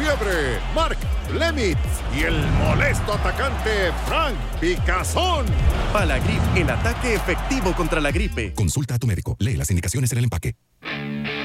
fiebre, Mark Lemitz y el molesto atacante Frank Picazón. Palagrip, el ataque efectivo contra la gripe. Consulta a tu médico. Lee las indicaciones en el empaque.